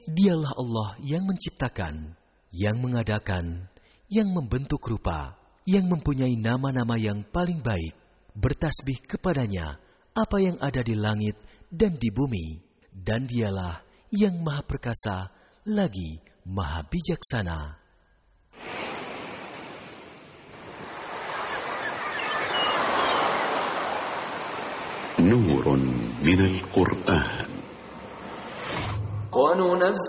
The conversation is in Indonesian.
Dialah Allah yang menciptakan, yang mengadakan, yang membentuk rupa, yang mempunyai nama-nama yang paling baik. Bertasbih kepadanya apa yang ada di langit dan di bumi. Dan dialah yang maha perkasa lagi maha bijaksana. نور من القرآن